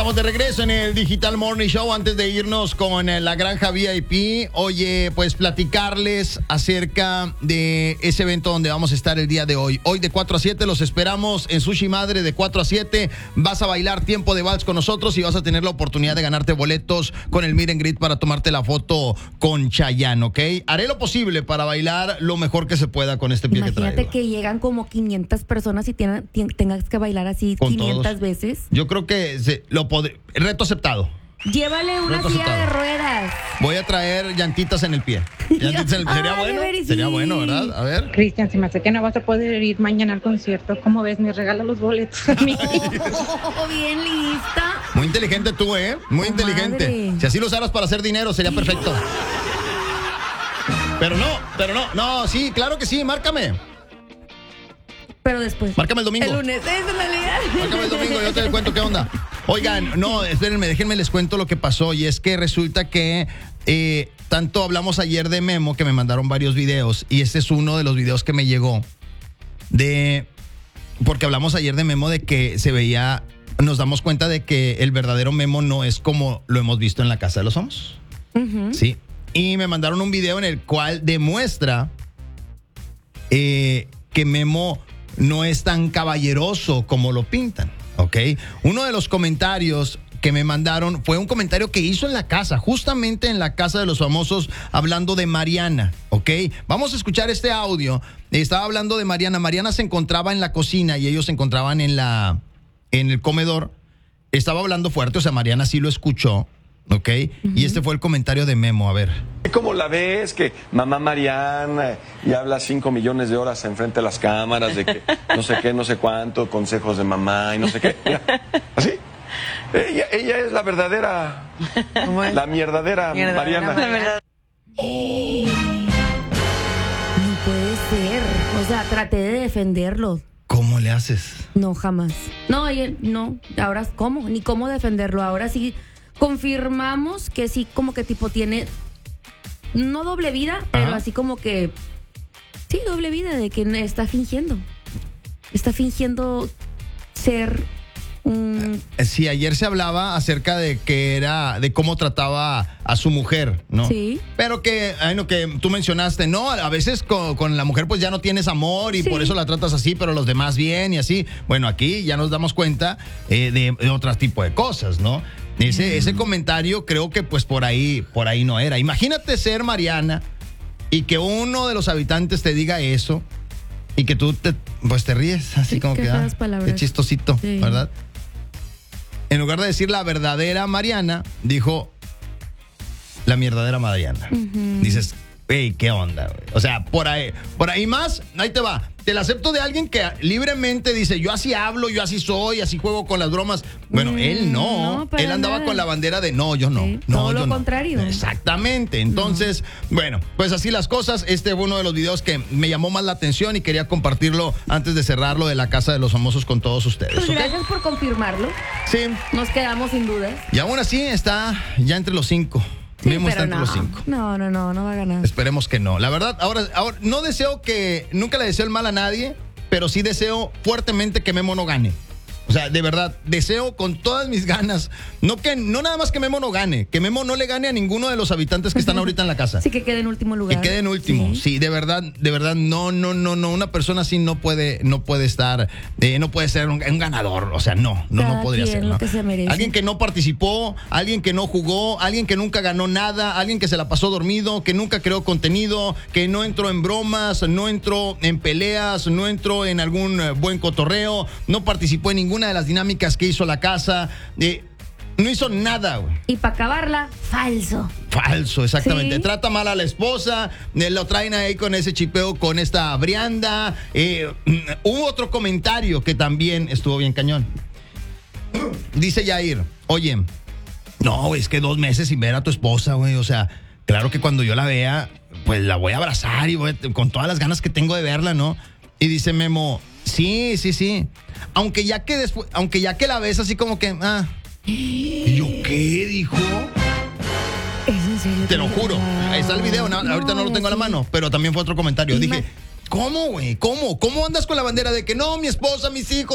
estamos de regreso en el Digital Morning Show. Antes de irnos con la Granja VIP, oye, pues platicarles acerca de ese evento donde vamos a estar el día de hoy. Hoy de 4 a 7 los esperamos en Sushi Madre de 4 a 7. Vas a bailar tiempo de vals con nosotros y vas a tener la oportunidad de ganarte boletos con el Meet and Greet para tomarte la foto con Chayanne, ¿ok? Haré lo posible para bailar lo mejor que se pueda con este pie que traigo. Imagínate que llegan como 500 personas y tengas que bailar así con 500 todos. Veces. Yo creo que reto aceptado. Llévale una silla de ruedas. Voy a traer llantitas en el pie. Sería bueno. Sería bueno, ¿verdad? A ver. Cristian, se me hace que no vas a poder ir mañana al concierto. ¿Cómo ves? Me regala los boletos. Bien lista. Muy inteligente tú, ¿eh? Muy inteligente. Madre. Si así lo usaras para hacer dinero, sería perfecto. Pero no, sí, claro que sí, márcame. Pero después. Márcame el domingo. El lunes, es en realidad. Márcame el domingo, yo te cuento qué onda. Oigan, no, espérenme, déjenme les cuento lo que pasó. Y es que resulta que tanto hablamos ayer de Memo, que me mandaron varios videos. Y este es uno de los videos que me llegó. Porque hablamos ayer de Memo, de que se veía, nos damos cuenta de que el verdadero Memo no es como lo hemos visto en La Casa de los Famosos. Uh-huh. Sí. Y me mandaron un video en el cual demuestra que Memo no es tan caballeroso como lo pintan, ¿ok? Uno de los comentarios que me mandaron fue un comentario que hizo en la casa, justamente en La Casa de los Famosos, hablando de Mariana, ¿ok? Vamos a escuchar este audio. Estaba hablando de Mariana. Mariana se encontraba en la cocina y ellos se encontraban en el comedor. Estaba hablando fuerte, o sea, Mariana sí lo escuchó, ¿ok? Uh-huh. Y este fue el comentario de Memo, a ver. ¿Cómo la ves? Que mamá Mariana y habla 5 millones de horas enfrente de las cámaras de que no sé qué, no sé cuánto, consejos de mamá y no sé qué. Mira, así. Ella es la verdadera, la mierdadera Mariana. No puede ser. O sea, traté de defenderlo. ¿Cómo le haces? No, jamás. No, ahora ¿cómo? Ni cómo defenderlo. Ahora sí confirmamos que sí, como que tipo tiene, no doble vida, pero así como que, sí, doble vida, de que está fingiendo. Está fingiendo ser un... Sí, ayer se hablaba acerca de que de cómo trataba a su mujer, ¿no? Sí. Pero que tú mencionaste, no, a veces con la mujer pues ya no tienes amor y por eso la tratas así, pero los demás bien y así. Bueno, aquí ya nos damos cuenta de otro tipo de cosas, ¿no? Ese comentario creo que pues por ahí no era. Imagínate ser Mariana y que uno de los habitantes te diga eso y que tú te ríes así como que qué chistosito, sí. ¿Verdad? En lugar de decir la verdadera Mariana, dijo la mierdadera Mariana. Uh-huh. Dices, hey, ¿qué onda, güey? O sea, por ahí más, ahí te va. Te la acepto de alguien que libremente dice, yo así hablo, yo así soy, así juego con las bromas. Bueno, él no. Él andaba con la bandera de no, yo no. Sí, no, todo yo lo no. contrario. Exactamente. Entonces, bueno, pues así las cosas. Este fue uno de los videos que me llamó más la atención y quería compartirlo antes de cerrarlo de La Casa de los Famosos con todos ustedes. Pues ¿okay? Gracias por confirmarlo. Sí. Nos quedamos sin dudas. Y aún así está ya entre los 5. Sí, Memo pero está entre los 5. No va a ganar. Esperemos que no. La verdad, ahora no deseo nunca le deseo el mal a nadie, pero sí deseo fuertemente que Memo no gane. O sea, de verdad, deseo con todas mis ganas, no nada más que Memo no gane, que Memo no le gane a ninguno de los habitantes que están ahorita en la casa. Sí, que quede en último lugar. Que quede en último, sí, de verdad, no, una persona así no puede estar, no puede ser un ganador, o sea, no podría ser, ¿no? Lo que se merece. Alguien que no participó, alguien que no jugó, alguien que nunca ganó nada, alguien que se la pasó dormido, que nunca creó contenido, que no entró en bromas, no entró en peleas, no entró en algún buen cotorreo, no participó en ninguna de las dinámicas que hizo la casa, no hizo nada, güey. Y para acabarla, falso, exactamente. ¿Sí? Trata mal a la esposa, lo traen ahí con ese chipeo con esta Brianda. Hubo otro comentario que también estuvo bien cañón. Dice Yair, oye, no, güey, es que 2 meses sin ver a tu esposa, güey, o sea, claro que cuando yo la vea, pues la voy a abrazar y con todas las ganas que tengo de verla, ¿no? Y dice Memo, sí. Aunque ya que la ves así como que, ¿Y yo qué? Dijo. ¿Es en serio? Te lo juro. Ahí está el video. Ahorita no lo tengo a la mano, pero también fue otro comentario. Dije, ¿cómo, güey? ¿Cómo andas con la bandera de que no, mi esposa, mis hijos?